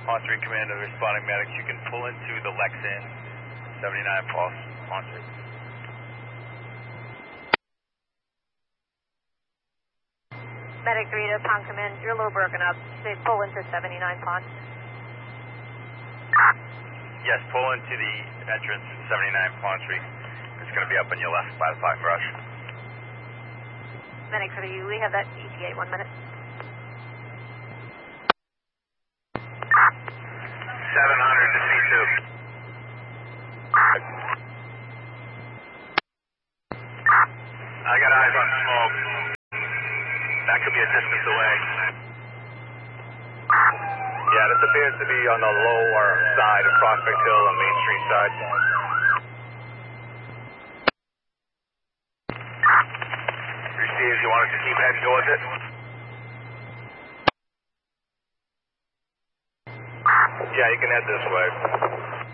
On 3 command of responding medics, you can pull into the Lexan 79 pulse. On 3. Medic 3 to Pond Command, you're a little broken up. They pull into 79 Pond. Yes, pull into the entrance 79 Pond Street. It's going to be up on your left by the parking garage. Medic 3, we have that ETA, 1 minute. 700 to C2. I got eyes on smoke. That could be a distance away. Yeah, this appears to be on the lower side of Prospect Hill on Main Street side. Received, you want us to keep heading towards it? Yeah, you can head this way.